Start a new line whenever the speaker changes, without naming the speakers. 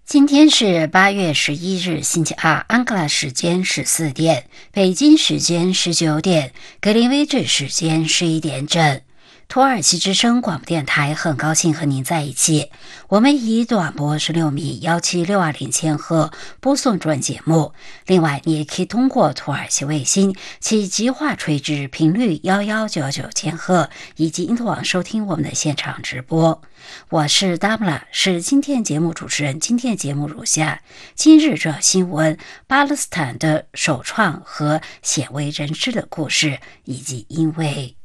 今天是8月11日，星期二，安哥拉时间14点，北京时间19点，格林威治时间11点整。土耳其之声广播电台很高兴和您在一起。我们以短波16米17620千赫播送中文节目。另外，你也可以通过土耳其卫星其极化垂直频率1199千赫以及因特网收听我们的现场直播。我是 Damla， 是今天节目主持人。今天节目如下：今日这新闻、巴勒斯坦的首创和鲜为人知的故事，以及因为